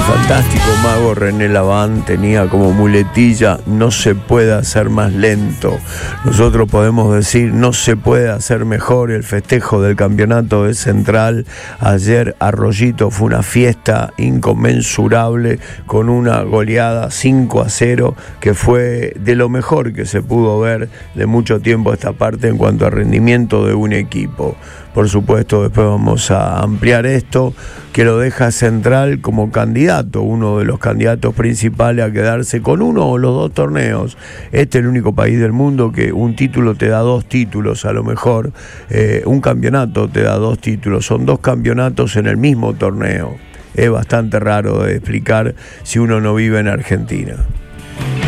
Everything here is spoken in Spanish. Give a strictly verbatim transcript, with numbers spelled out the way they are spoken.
fantástico mago René Laván tenía como muletilla: no se puede hacer más lento. Nosotros podemos decir: no se puede hacer mejor. El festejo del campeonato de Central ayer, Arroyito, fue una fiesta inconmensurable, con una goleada cinco a cero que fue de lo mejor que se pudo ver de mucho tiempo a esta parte en cuanto a rendimiento de un equipo. Por supuesto, después vamos a ampliar esto, que lo deja Central como candidato, uno de los candidatos principales a quedarse con uno o los dos torneos. Este es el único país del mundo que un título te da dos títulos, a lo mejor eh, un campeonato te da dos títulos, son dos campeonatos en el mismo torneo. Es bastante raro de explicar si uno no vive en Argentina.